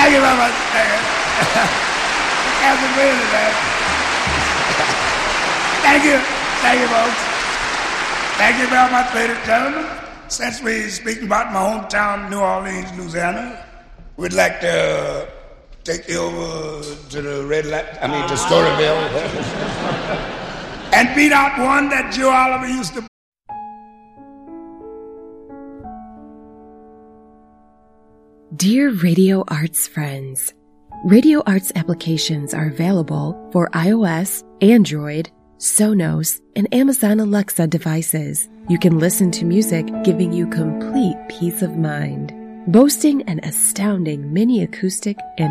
Thank you very much. Captain Willie, man. Thank you. Thank you, folks. Thank you very much, ladies and gentlemen. Since we're speaking about my hometown, New Orleans, Louisiana, we'd like to take you over to the to Storyville, and beat out one that Joe Oliver used to. Dear Radio Arts friends, Radio Arts applications are available for iOS, Android, Sonos, and Amazon Alexa devices. You can listen to music giving you complete peace of mind. Boasting an astounding mini acoustic and